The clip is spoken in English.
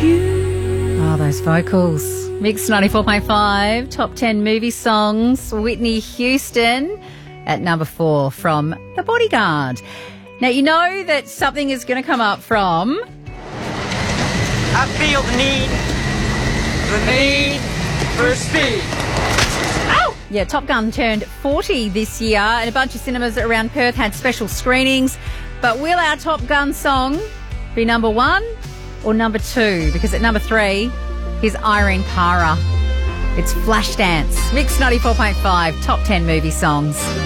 Oh, those vocals. Mix 94.5, top 10 movie songs. Whitney Houston at number 4 from The Bodyguard. Now, you know that something is going to come up from... I feel the need for speed. Ow! Yeah, Top Gun turned 40 this year, and a bunch of cinemas around Perth had special screenings. But will our Top Gun song be number 1 or number 2? Because at number 3, here's Irene Cara. It's Flashdance. Mix 94.5, top 10 movie songs.